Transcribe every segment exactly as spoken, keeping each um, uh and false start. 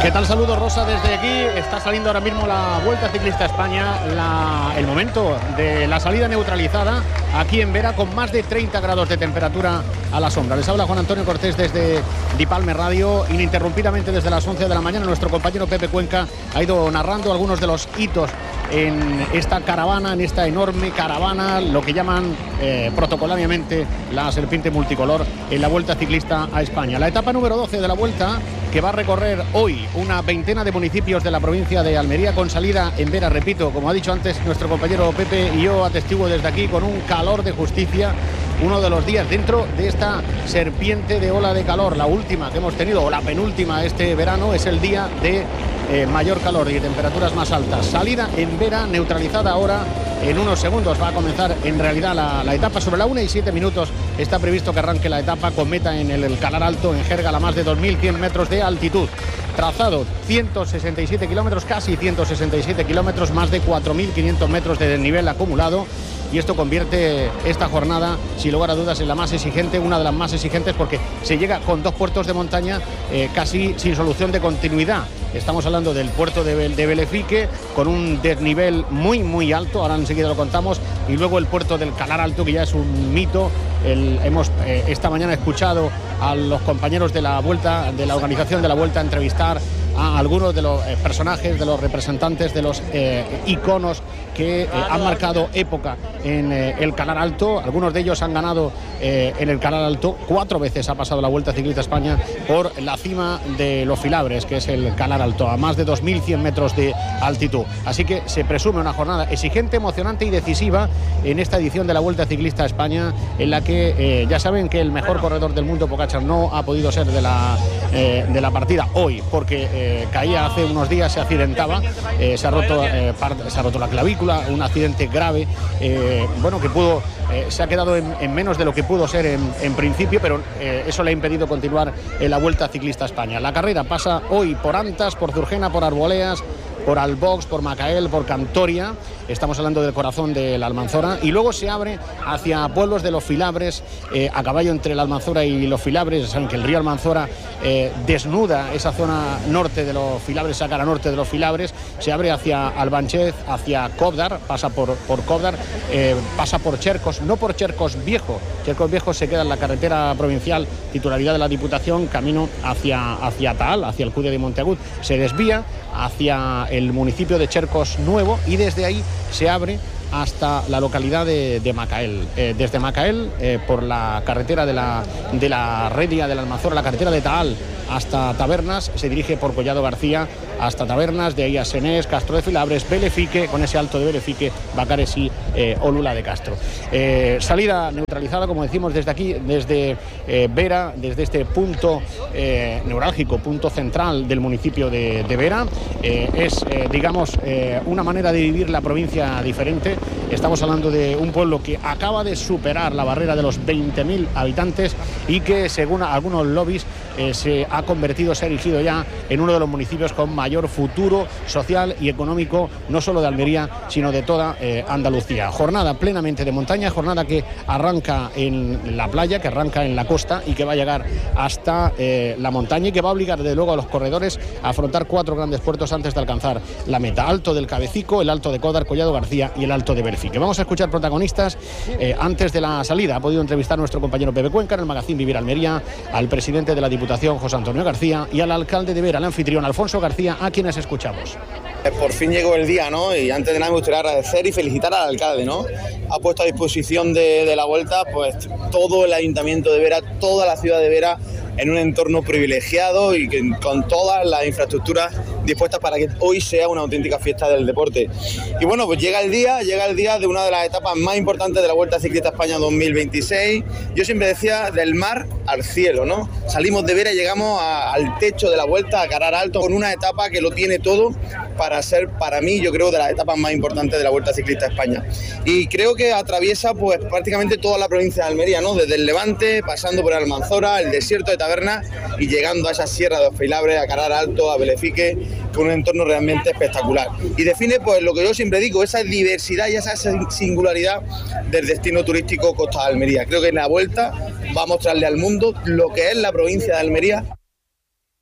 ¿Qué tal? Saludos, Rosa, desde aquí. Está saliendo ahora mismo la Vuelta Ciclista España, la, el momento de la salida neutralizada aquí en Vera, con más de treinta grados de temperatura a la sombra. Les habla Juan Antonio Cortés desde Dipalme Radio. Ininterrumpidamente desde las once de la mañana nuestro compañero Pepe Cuenca ha ido narrando algunos de los hitos en esta caravana, en esta enorme caravana, lo que llaman eh, protocolariamente la serpiente multicolor en la Vuelta Ciclista a España. La etapa número doce de la Vuelta, que va a recorrer hoy una veintena de municipios de la provincia de Almería, con salida en Vera, repito, como ha dicho antes nuestro compañero Pepe y yo atestiguo desde aquí, con un calor de justicia. Uno de los días dentro de esta serpiente de ola de calor, la última que hemos tenido, o la penúltima este verano, es el día de eh, mayor calor y de temperaturas más altas. Salida en Vera, neutralizada ahora. En unos segundos va a comenzar en realidad la, la etapa. Sobre la una y siete minutos está previsto que arranque la etapa, con meta en el, el Calar Alto, en Jergal, a más de dos mil cien metros de altitud. Trazado ciento sesenta y siete kilómetros, casi ciento sesenta y siete kilómetros, más de cuatro mil quinientos metros de desnivel acumulado. Y esto convierte esta jornada, sin lugar a dudas, en la más exigente, una de las más exigentes, porque se llega con dos puertos de montaña eh, casi sin solución de continuidad. Estamos hablando del puerto de, de Belefique, con un desnivel muy, muy alto, ahora enseguida lo contamos, y luego el puerto del Calar Alto, que ya es un mito. El, hemos eh, esta mañana escuchado a los compañeros de la Vuelta, de la organización de la Vuelta, entrevistar a algunos de los eh, personajes, de los representantes, de los eh, iconos que eh, han marcado época en eh, el Calar Alto. Algunos de ellos han ganado eh, en el Calar Alto. Cuatro veces ha pasado la Vuelta Ciclista España por la cima de los Filabres, que es el Calar Alto, a más de dos mil cien metros de altitud. Así que se presume una jornada exigente, emocionante y decisiva en esta edición de la Vuelta Ciclista España, en la que eh, ya saben que el mejor corredor del mundo, Pogačar, no ha podido ser de la, eh, de la partida hoy, porque eh, caía hace unos días, se accidentaba, eh, se, ha roto, eh, parte, se ha roto la clavícula, un accidente grave, eh, bueno, que pudo, eh, se ha quedado en, en menos de lo que pudo ser en, en principio, pero eh, eso le ha impedido continuar en la Vuelta Ciclista España. La carrera pasa hoy por Antas, por Zurgena, por Arboleas, por Albox, por Macael, por Cantoria. Estamos hablando del corazón de la Almanzora, y luego se abre hacia pueblos de los Filabres, eh, a caballo entre la Almanzora y los Filabres. Saben que el río Almanzora eh, desnuda esa zona norte de los Filabres, esa cara norte de los Filabres. Se abre hacia Albanchez, hacia Cóvdar, pasa por, por Cóvdar, eh, pasa por Chercos, no por Chercos Viejo. Chercos Viejo se queda en la carretera provincial, titularidad de la Diputación, camino hacia, hacia Taal, hacia el Cude de Monteagut. Se desvía hacia el municipio de Chercos Nuevo, y desde ahí se abre hasta la localidad de, de Macael. Eh, desde Macael, eh, por la carretera de la, de la Redia de la Almanzora, la carretera de Taal hasta Tabernas, se dirige por Collado García hasta Tabernas, de ahí a Senés, Castro de Filabres, Belefique, con ese alto de Belefique, Bacares y eh, Olula de Castro. Eh, salida neutralizada, como decimos, desde aquí, desde eh, Vera, desde este punto eh, neurálgico, punto central del municipio de, de Vera. Eh, es, eh, digamos, eh, una manera de vivir la provincia diferente. Estamos hablando de un pueblo que acaba de superar la barrera de los veinte mil habitantes y que, según algunos lobbies, eh, se ha convertido, se ha erigido ya en uno de los municipios con mayor futuro social y económico, no solo de Almería, sino de toda eh, Andalucía. Jornada plenamente de montaña, jornada que arranca en la playa, que arranca en la costa y que va a llegar hasta eh, la montaña, y que va a obligar, desde luego, a los corredores a afrontar cuatro grandes puertos antes de alcanzar la meta: Alto del Cabecico, el Alto de Cóvdar, Collado García y el Alto de Belefique. Vamos a escuchar protagonistas eh, antes de la salida. Ha podido entrevistar nuestro compañero Pepe Cuenca en el magazín Vivir Almería al presidente de la Diputación, José Antonio García, y al alcalde de Vera, el anfitrión, Alfonso García, a quienes escuchamos. Por fin llegó el día, ¿no? Y antes de nada me gustaría agradecer y felicitar al alcalde, ¿no? Ha puesto a disposición de, de la Vuelta, pues, todo el ayuntamiento de Vera, toda la ciudad de Vera, en un entorno privilegiado y que, con todas las infraestructuras dispuestas para que hoy sea una auténtica fiesta del deporte. Y bueno, pues llega el día, llega el día de una de las etapas más importantes de la Vuelta Ciclista España dos mil veintiséis. Yo siempre decía, del mar al cielo, ¿no? Salimos de Vera y llegamos a, al techo de la Vuelta, a Calar Alto, con una etapa que lo tiene todo para ser, para mí, yo creo, de las etapas más importantes de la Vuelta Ciclista España. Y creo que atraviesa, pues, prácticamente toda la provincia de Almería, ¿no? Desde el Levante, pasando por Almanzora, el desierto de Tabernas, y llegando a esa sierra de los Filabres, a Calar Alto, a Belefique, con un entorno realmente espectacular. Y define, pues, lo que yo siempre digo, esa diversidad y esa singularidad del destino turístico Costa de Almería. Creo que en la Vuelta va a mostrarle al mundo lo que es la provincia de Almería.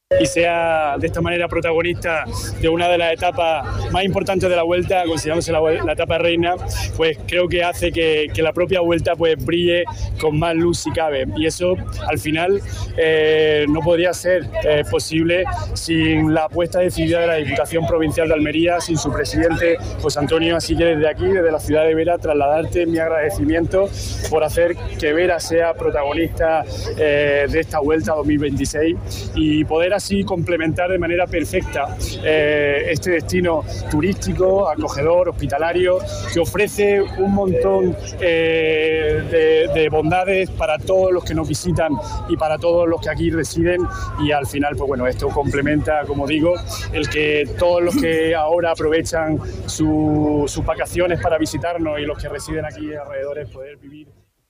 y sea de esta manera protagonista de una de las etapas más importantes de la Vuelta, considerándose la, la etapa reina, pues creo que hace que, que la propia Vuelta pues brille con más luz si cabe, y eso al final eh, no podría ser eh, posible sin la apuesta decidida de la Diputación Provincial de Almería, sin su presidente José Antonio. Así que desde aquí, desde la ciudad de Vera, trasladarte mi agradecimiento por hacer que Vera sea protagonista eh, de esta Vuelta dos mil veintiséis y poder así complementar de manera perfecta eh, este destino turístico, acogedor, hospitalario, que ofrece un montón eh, de, de bondades para todos los que nos visitan y para todos los que aquí residen, y al final pues bueno, esto complementa, como digo, el que todos los que ahora aprovechan su, sus vacaciones para visitarnos y los que residen aquí alrededor poder vivir.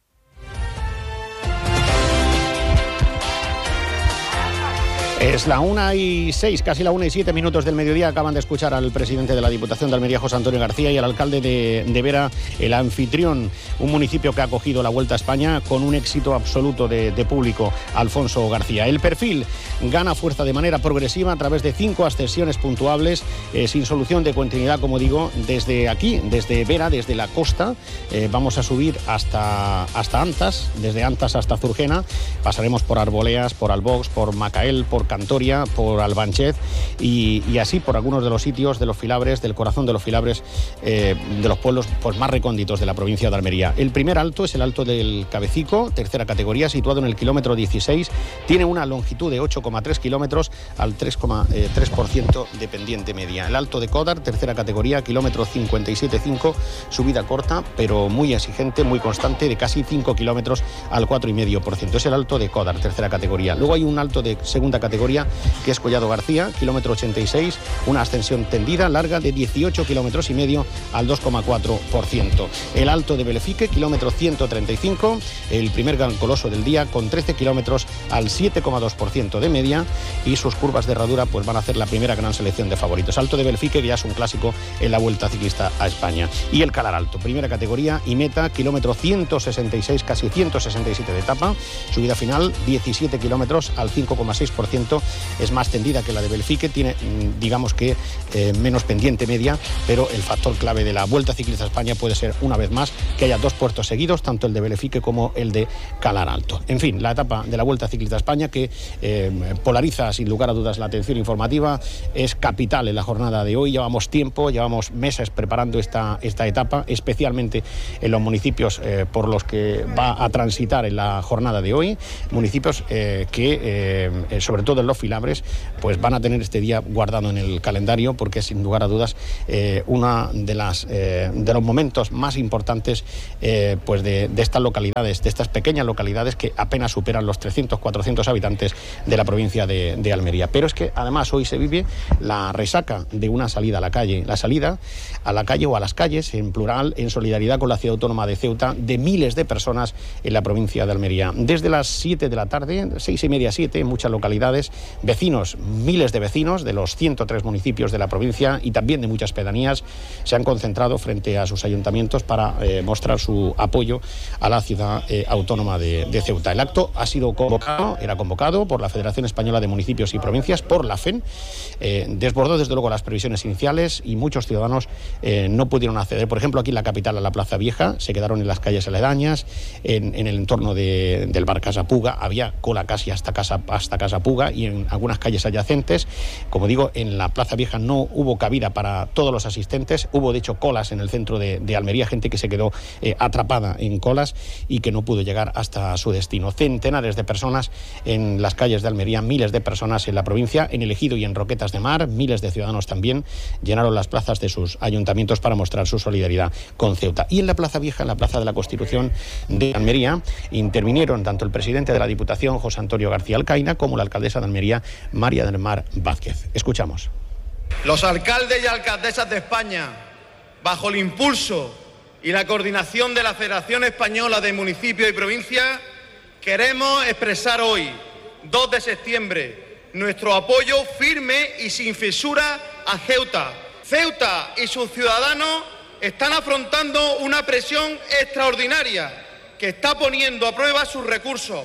Es la una y seis, casi la una y siete minutos del mediodía. Acaban de escuchar al presidente de la Diputación de Almería, José Antonio García, y al alcalde de, de Vera, el anfitrión, un municipio que ha acogido la Vuelta a España con un éxito absoluto de, de público, Alfonso García. El perfil gana fuerza de manera progresiva a través de cinco ascensiones puntuables, eh, sin solución de continuidad, como digo, desde aquí, desde Vera, desde la costa. Eh, vamos a subir hasta, hasta Antas, desde Antas hasta Zurgena. Pasaremos por Arboleas, por Albox, por Macael, por Cantoria, por Albanchez y, y así por algunos de los sitios de los filabres, del corazón de los filabres, eh, de los pueblos pues, más recónditos de la provincia de Almería. El primer alto es el Alto del Cabecico, tercera categoría, situado en el kilómetro dieciséis. Tiene una longitud de ocho coma tres kilómetros al tres coma tres por ciento de pendiente media. El Alto de Códar, tercera categoría, kilómetro cincuenta y siete coma cinco, subida corta, pero muy exigente, muy constante, de casi cinco kilómetros al cuatro coma cinco por ciento. Es el Alto de Códar, tercera categoría. Luego hay un alto de segunda categoría, que es Collado García, kilómetro ochenta y seis, una ascensión tendida larga de dieciocho kilómetros y medio al dos coma cuatro por ciento. El Alto de Belefique, kilómetro ciento treinta y cinco, el primer gran coloso del día, con trece kilómetros al siete coma dos por ciento de media, y sus curvas de herradura pues van a hacer la primera gran selección de favoritos. Alto de Belefique, que ya es un clásico en la Vuelta Ciclista a España. Y el Calar Alto, primera categoría y meta, kilómetro ciento sesenta y seis, casi ciento sesenta y siete de etapa, subida final diecisiete kilómetros al cinco coma seis por ciento. Es más tendida que la de Belefique, tiene, digamos que, eh, menos pendiente media, pero el factor clave de la Vuelta Ciclista a España puede ser, una vez más, que haya dos puertos seguidos, tanto el de Belefique como el de Calar Alto. En fin, la etapa de la Vuelta Ciclista a España, que eh, polariza sin lugar a dudas la atención informativa, es capital en la jornada de hoy. Llevamos tiempo, llevamos meses preparando esta, esta etapa, especialmente en los municipios eh, por los que va a transitar en la jornada de hoy, municipios eh, que, eh, sobre todo en los filabres, pues van a tener este día guardado en el calendario, porque sin lugar a dudas eh, una de las eh, de los momentos más importantes eh, pues de, de estas localidades, de estas pequeñas localidades que apenas superan los trescientos, cuatrocientos habitantes de la provincia de, de Almería. Pero es que además hoy se vive la resaca de una salida a la calle, la salida a la calle o a las calles en plural, en solidaridad con la ciudad autónoma de Ceuta, de miles de personas en la provincia de Almería. Desde las siete de la tarde, seis y media, siete, en muchas localidades, vecinos, miles de vecinos de los ciento tres municipios de la provincia y también de muchas pedanías se han concentrado frente a sus ayuntamientos para eh, mostrar su apoyo a la ciudad eh, autónoma de, de Ceuta. El acto ha sido convocado, era convocado por la Federación Española de Municipios y Provincias, por la F E N, eh, desbordó desde luego las previsiones iniciales y muchos ciudadanos eh, no pudieron acceder. Por ejemplo, aquí en la capital, a la Plaza Vieja, se quedaron en las calles aledañas, en, en el entorno de, del bar Casa Puga, había cola casi hasta Casa, hasta Casa Puga, y en algunas calles adyacentes. Como digo, en la Plaza Vieja no hubo cabida para todos los asistentes, hubo de hecho colas en el centro de, de Almería, gente que se quedó eh, atrapada en colas y que no pudo llegar hasta su destino. Centenares de personas en las calles de Almería, miles de personas en la provincia, en el Ejido y en Roquetas de Mar, miles de ciudadanos también llenaron las plazas de sus ayuntamientos para mostrar su solidaridad con Ceuta. Y en la Plaza Vieja, en la Plaza de la Constitución de Almería, intervinieron tanto el presidente de la Diputación, José Antonio García Alcaina, como la alcaldesa de Almería, María del Mar Vázquez. Escuchamos. Los alcaldes y alcaldesas de España, bajo el impulso y la coordinación de la Federación Española de Municipios y Provincias, queremos expresar hoy, dos de septiembre, nuestro apoyo firme y sin fisura a Ceuta. Ceuta y sus ciudadanos están afrontando una presión extraordinaria que está poniendo a prueba sus recursos,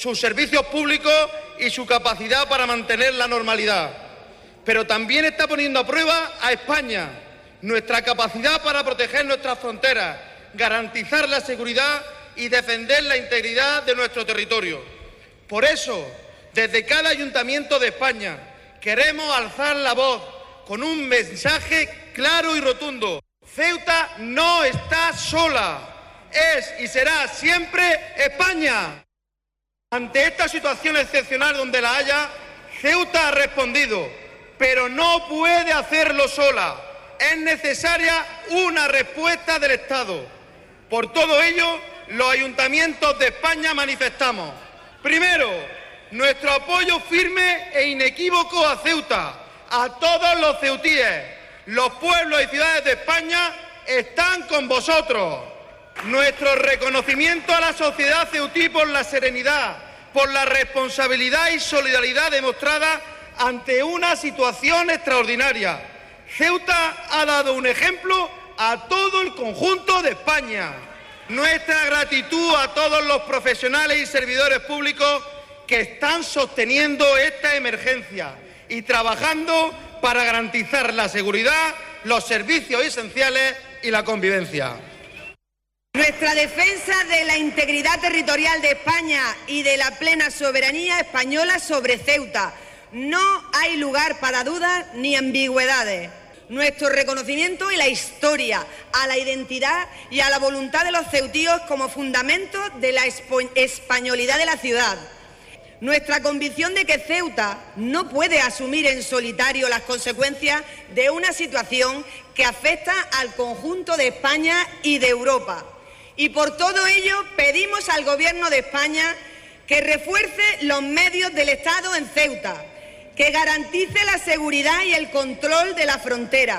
sus servicios públicos y su capacidad para mantener la normalidad. Pero también está poniendo a prueba a España, nuestra capacidad para proteger nuestras fronteras, garantizar la seguridad y defender la integridad de nuestro territorio. Por eso, desde cada ayuntamiento de España, queremos alzar la voz con un mensaje claro y rotundo. Ceuta no está sola, es y será siempre España. Ante esta situación excepcional donde la haya, Ceuta ha respondido, pero no puede hacerlo sola. Es necesaria una respuesta del Estado. Por todo ello, los ayuntamientos de España manifestamos, primero, nuestro apoyo firme e inequívoco a Ceuta, a todos los ceutíes. Los pueblos y ciudades de España están con vosotros. Nuestro reconocimiento a la sociedad ceutí por la serenidad, por la responsabilidad y solidaridad demostrada ante una situación extraordinaria. Ceuta ha dado un ejemplo a todo el conjunto de España. Nuestra gratitud a todos los profesionales y servidores públicos que están sosteniendo esta emergencia y trabajando para garantizar la seguridad, los servicios esenciales y la convivencia. Nuestra defensa de la integridad territorial de España y de la plena soberanía española sobre Ceuta. No hay lugar para dudas ni ambigüedades. Nuestro reconocimiento y la historia, a la identidad y a la voluntad de los ceutíos como fundamento de la españolidad de la ciudad. Nuestra convicción de que Ceuta no puede asumir en solitario las consecuencias de una situación que afecta al conjunto de España y de Europa. Y por todo ello pedimos al Gobierno de España que refuerce los medios del Estado en Ceuta, que garantice la seguridad y el control de la frontera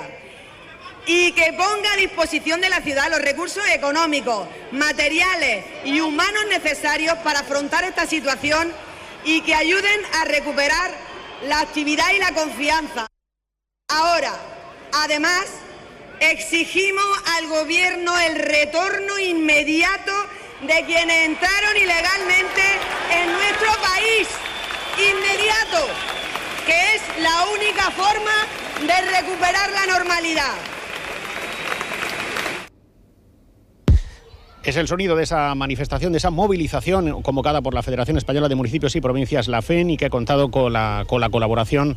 y que ponga a disposición de la ciudad los recursos económicos, materiales y humanos necesarios para afrontar esta situación y que ayuden a recuperar la actividad y la confianza. Ahora, además, exigimos al Gobierno el retorno inmediato de quienes entraron ilegalmente en nuestro país. Inmediato, que es la única forma de recuperar la normalidad. Es el sonido de esa manifestación, de esa movilización convocada por la Federación Española de Municipios y Provincias, la F E N, y que ha contado con la, con la colaboración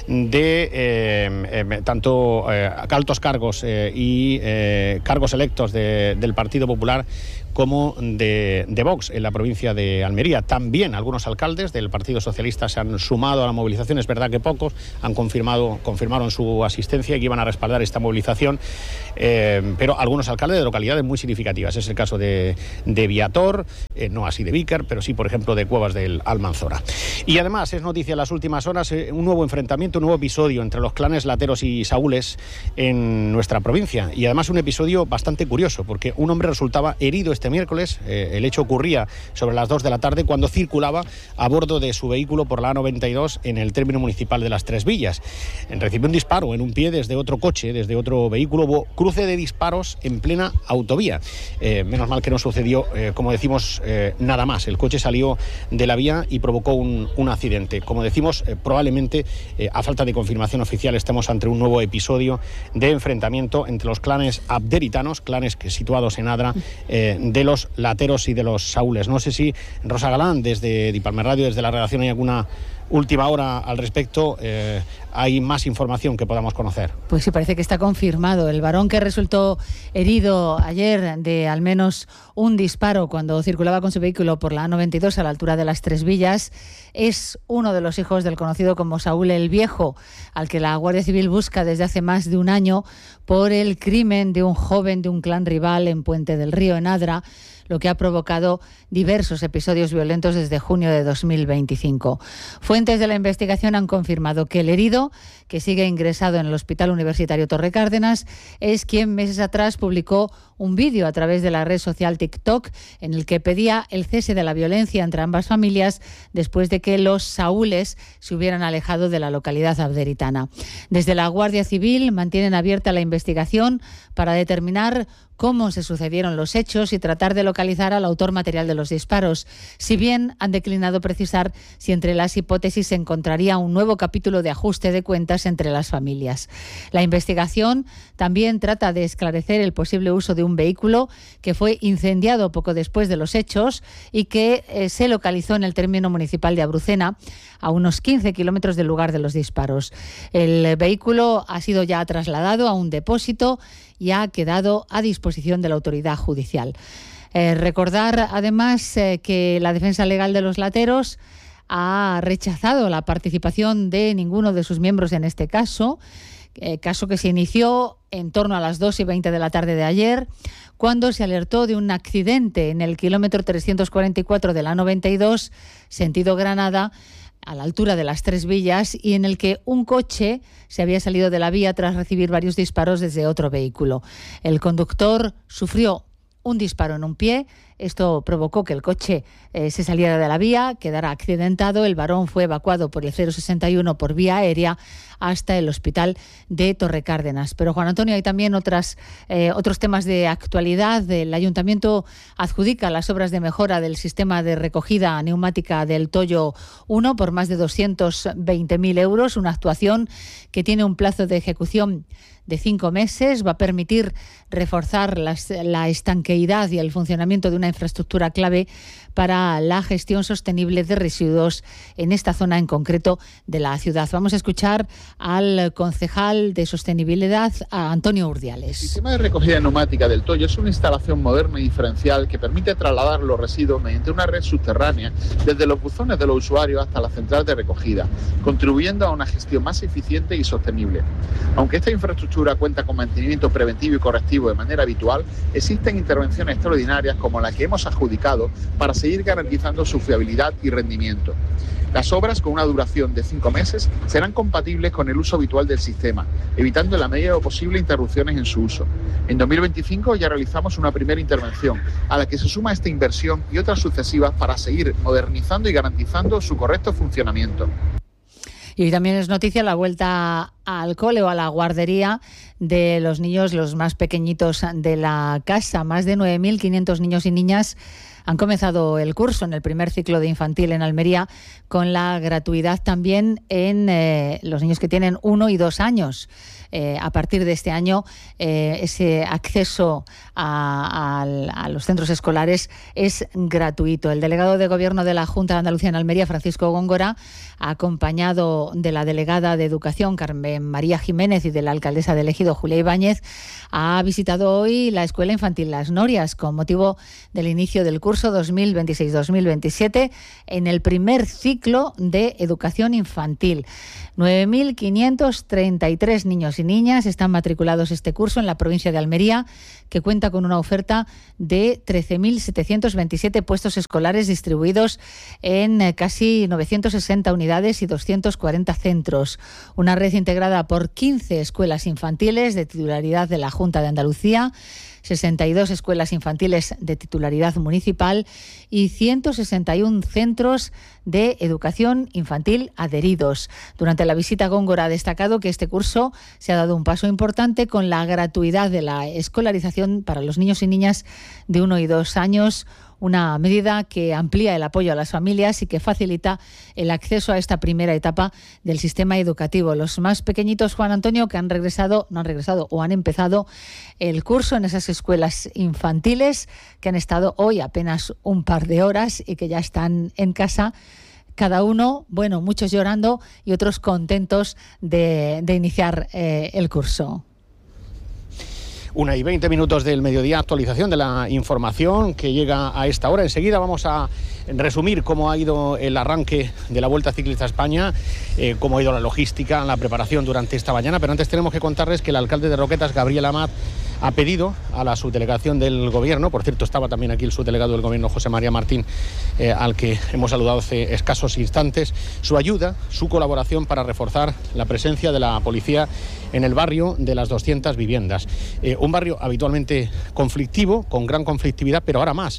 de eh, eh, tanto eh, altos cargos eh, y eh, cargos electos de, del Partido Popular como de, de Vox en la provincia de Almería. También algunos alcaldes del Partido Socialista se han sumado a la movilización. Es verdad que pocos han confirmado confirmaron su asistencia y que iban a respaldar esta movilización, eh, pero algunos alcaldes de localidades muy significativas. Es el caso de, de Viator, eh, no así de Vícar, pero sí, por ejemplo, de Cuevas del Almanzora. Y además es noticia en las últimas horas eh, un nuevo enfrentamiento, un nuevo episodio entre los clanes Lateros y Saúles en nuestra provincia. Y además un episodio bastante curioso, porque un hombre resultaba herido este miércoles. Eh, el hecho ocurría sobre las dos de la tarde cuando circulaba a bordo de su vehículo por la A noventa y dos en el término municipal de Las Tres Villas. Recibió un disparo en un pie desde otro coche, desde otro vehículo. Hubo cruce de disparos en plena autovía. Eh, menos mal que no sucedió, eh, como decimos, eh, nada más. El coche salió de la vía y provocó un, un accidente. Como decimos, eh, probablemente, eh, a falta de confirmación oficial, estemos ante un nuevo episodio de enfrentamiento entre los clanes abderitanos, clanes que situados en Adra, eh, de los Lateros y de los Saúles. No sé si, Rosa Galán, desde Dipalmer Radio, desde la redacción, hay alguna última hora al respecto. Eh, ¿Hay más información que podamos conocer? Pues sí, parece que está confirmado. El varón que resultó herido ayer de al menos un disparo cuando circulaba con su vehículo por la A noventa y dos a la altura de Las Tres Villas es uno de los hijos del conocido como Saúl el Viejo, al que la Guardia Civil busca desde hace más de un año por el crimen de un joven de un clan rival en Puente del Río, en Adra, lo que ha provocado diversos episodios violentos desde junio de dos mil veinticinco. Fuentes de la investigación han confirmado que el herido, que sigue ingresado en el Hospital Universitario Torre Cárdenas, es quien meses atrás publicó un vídeo a través de la red social TikTok en el que pedía el cese de la violencia entre ambas familias después de que los saúles se hubieran alejado de la localidad abderitana. Desde la Guardia Civil mantienen abierta la investigación para determinar cómo se sucedieron los hechos y tratar de localizar al autor material de los disparos, si bien han declinado precisar si entre las hipótesis se encontraría un nuevo capítulo de ajuste de cuentas entre las familias. La investigación también trata de esclarecer el posible uso de un vehículo que fue incendiado poco después de los hechos y que eh, se localizó en el término municipal de Abrucena, a unos quince kilómetros del lugar de los disparos. El vehículo ha sido ya trasladado a un depósito y ha quedado a disposición de la autoridad judicial. Eh, recordar además eh, que la defensa legal de los lateros ha rechazado la participación de ninguno de sus miembros en este caso, eh, caso que se inició en torno a las dos y veinte de la tarde de ayer, cuando se alertó de un accidente en el kilómetro trescientos cuarenta y cuatro de la noventa y dos, sentido Granada, a la altura de las Tres Villas, y en el que un coche se había salido de la vía tras recibir varios disparos desde otro vehículo. El conductor sufrió un disparo en un pie. Esto provocó que el coche eh, se saliera de la vía, quedara accidentado. El varón fue evacuado por el cero sesenta y uno por vía aérea hasta el hospital de Torrecárdenas. Pero, Juan Antonio, hay también otras, eh, otros temas de actualidad. El Ayuntamiento adjudica las obras de mejora del sistema de recogida neumática del Toyo uno por más de doscientos veinte mil euros, una actuación que tiene un plazo de ejecución de cinco meses, va a permitir reforzar las, la estanqueidad y el funcionamiento de una infraestructura clave para la gestión sostenible de residuos en esta zona en concreto de la ciudad. Vamos a escuchar al concejal de Sostenibilidad, a Antonio Urdiales. El sistema de recogida neumática del Toyo es una instalación moderna y diferencial que permite trasladar los residuos mediante una red subterránea desde los buzones de los usuarios hasta la central de recogida, contribuyendo a una gestión más eficiente y sostenible. Aunque esta infraestructura cuenta con mantenimiento preventivo y correctivo de manera habitual, existen intervenciones extraordinarias como la que hemos adjudicado para seguir garantizando su fiabilidad y rendimiento. Las obras, con una duración de cinco meses, serán compatibles con el uso habitual del sistema, evitando en la medida de lo posible interrupciones en su uso. En dos mil veinticinco ya realizamos una primera intervención, a la que se suma esta inversión y otras sucesivas para seguir modernizando y garantizando su correcto funcionamiento. Y también es noticia la vuelta al cole o a la guardería de los niños, los más pequeñitos de la casa. Más de nueve mil quinientos niños y niñas han comenzado el curso en el primer ciclo de infantil en Almería, con la gratuidad también en eh, los niños que tienen uno y dos años. Eh, a partir de este año, eh, ese acceso a, a, a los centros escolares es gratuito. El delegado de Gobierno de la Junta de Andalucía en Almería, Francisco Góngora, acompañado de la delegada de Educación, Carmen María Jiménez, y de la alcaldesa de Ejido, Julia Ibáñez, ha visitado hoy la Escuela Infantil Las Norias con motivo del inicio del curso dos mil veintiséis dos mil veintisiete en el primer ciclo de educación infantil. nueve mil quinientos treinta y tres niños y niñas están matriculados este curso en la provincia de Almería, que cuenta con una oferta de trece mil setecientos veintisiete puestos escolares distribuidos en casi novecientas sesenta unidades y doscientos cuarenta centros. Una red integrada por quince escuelas infantiles de titularidad de la Junta de Andalucía, sesenta y dos escuelas infantiles de titularidad municipal y ciento sesenta y uno centros de educación infantil adheridos. Durante la visita, Góngora ha destacado que este curso se ha dado un paso importante con la gratuidad de la escolarización para los niños y niñas de uno y dos años, una medida que amplía el apoyo a las familias y que facilita el acceso a esta primera etapa del sistema educativo. Los más pequeñitos, Juan Antonio, que han regresado, no han regresado o han empezado el curso en esas escuelas infantiles, que han estado hoy apenas un par de horas y que ya están en casa, cada uno, bueno, muchos llorando y otros contentos de, de iniciar eh, el curso. Una y veinte minutos del mediodía, actualización de la información que llega a esta hora. Enseguida vamos a resumir cómo ha ido el arranque de la Vuelta Ciclista a España, eh, cómo ha ido la logística, la preparación durante esta mañana, pero antes tenemos que contarles que el alcalde de Roquetas, Gabriel Amat, ha pedido a la subdelegación del Gobierno, por cierto estaba también aquí el subdelegado del Gobierno, José María Martín, eh, al que hemos saludado hace escasos instantes, su ayuda, su colaboración para reforzar la presencia de la policía en el barrio de las doscientas viviendas. Eh, un barrio habitualmente conflictivo, con gran conflictividad, pero ahora más.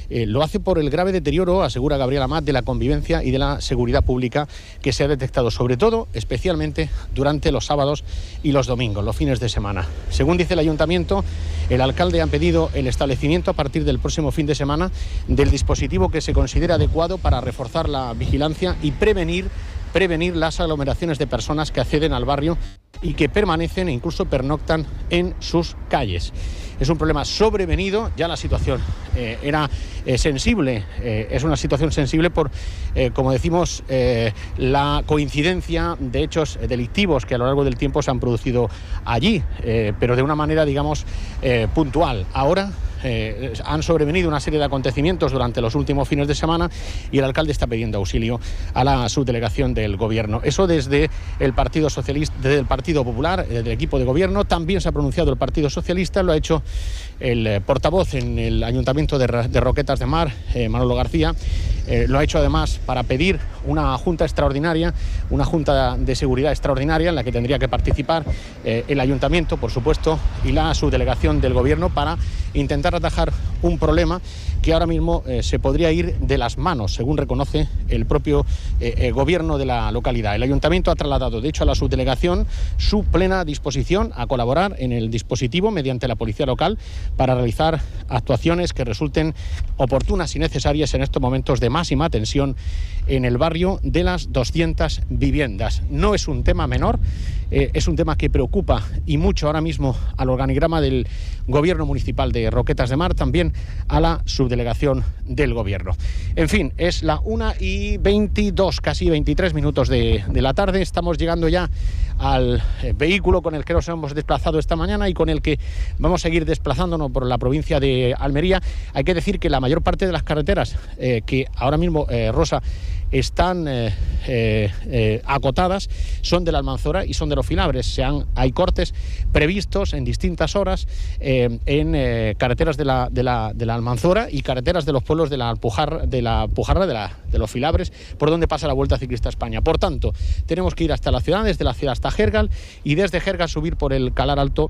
Eh, lo hace por el grave deterioro, asegura Gabriel Amat, de la convivencia y de la seguridad pública que se ha detectado, sobre todo, especialmente durante los sábados y los domingos, los fines de semana. Según dice el ayuntamiento, el alcalde ha pedido el establecimiento a partir del próximo fin de semana del dispositivo que se considera adecuado para reforzar la vigilancia y prevenir prevenir las aglomeraciones de personas que acceden al barrio y que permanecen e incluso pernoctan en sus calles. Es un problema sobrevenido, ya la situación eh, era eh, sensible, eh, es una situación sensible por, eh, como decimos, eh, la coincidencia de hechos delictivos que a lo largo del tiempo se han producido allí, eh, pero de una manera, digamos, eh, puntual. Ahora Eh, han sobrevenido una serie de acontecimientos durante los últimos fines de semana y el alcalde está pidiendo auxilio a la subdelegación del gobierno. Eso desde el Partido Socialista, desde el Partido Popular, del equipo de gobierno. También se ha pronunciado el Partido Socialista, lo ha hecho el eh, portavoz en el Ayuntamiento de, de Roquetas de Mar, eh, Manolo García. Eh, lo ha hecho además para pedir una junta extraordinaria, una junta de seguridad extraordinaria en la que tendría que participar eh, el ayuntamiento, por supuesto, y la subdelegación del gobierno para intentar atajar un problema que ahora mismo eh, se podría ir de las manos, según reconoce el propio eh, eh, gobierno de la localidad. El ayuntamiento ha trasladado, de hecho, a la subdelegación su plena disposición a colaborar en el dispositivo mediante la policía local para realizar actuaciones que resulten oportunas y necesarias en estos momentos de máxima tensión en el barrio de las doscientas viviendas. No es un tema menor, eh, es un tema que preocupa y mucho ahora mismo al organigrama del gobierno municipal de Roquetas de Mar, también a la subdelegación del gobierno. En fin, es la una y veintidós, casi veintitrés minutos de, de la tarde. Estamos llegando ya al eh, vehículo con el que nos hemos desplazado esta mañana y con el que vamos a seguir desplazándonos por la provincia de Almería. Hay que decir que la mayor parte de las carreteras eh, que ahora mismo, eh, Rosa, están eh, eh, eh, acotadas son de la Almanzora y son de los Filabres. Se han, hay cortes previstos en distintas horas eh, en eh, carreteras de la, de, la, de la Almanzora y carreteras de los pueblos de la Alpujarra, de la Pujarra, de, la, de los Filabres, por donde pasa la Vuelta Ciclista a España. Por tanto, tenemos que ir hasta la ciudad, desde la ciudad hasta Jergal, y desde Jergal subir por el Calar Alto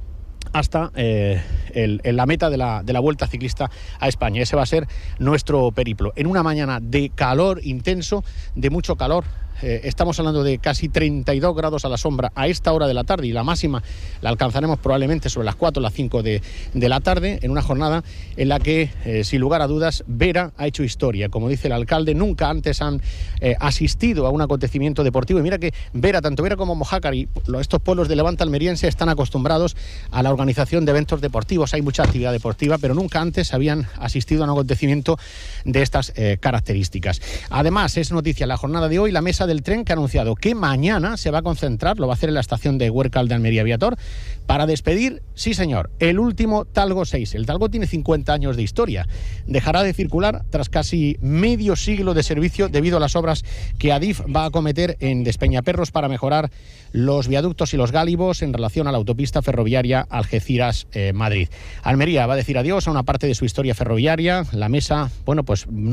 hasta eh, el, el, la meta de la, de la Vuelta Ciclista a España. Ese va a ser nuestro periplo. En una mañana de calor intenso, de mucho calor. Eh, estamos hablando de casi treinta y dos grados a la sombra a esta hora de la tarde, y la máxima la alcanzaremos probablemente sobre las cuatro o las cinco de, de la tarde, en una jornada en la que, eh, sin lugar a dudas, Vera ha hecho historia. Como dice el alcalde, nunca antes han eh, asistido a un acontecimiento deportivo. Y mira que Vera, tanto Vera como Mojácar y estos pueblos de Levante almeriense están acostumbrados a la organización de eventos deportivos. Hay mucha actividad deportiva, pero nunca antes habían asistido a un acontecimiento de estas eh, características. Además, es noticia la jornada de hoy la mesa del tren, que ha anunciado que mañana se va a concentrar, lo va a hacer en la estación de Huércal de Almería Viator, para despedir, sí señor, el último Talgo seis. El Talgo tiene cincuenta años de historia. Dejará de circular tras casi medio siglo de servicio debido a las obras que Adif va a acometer en Despeñaperros para mejorar los viaductos y los gálibos en relación a la autopista ferroviaria Algeciras-Madrid. Eh, Almería va a decir adiós a una parte de su historia ferroviaria. La mesa, bueno, pues